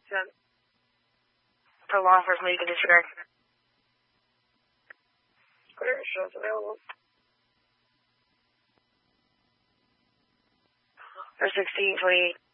For law enforcement, you can disregard. Whatever shows available. For 1628.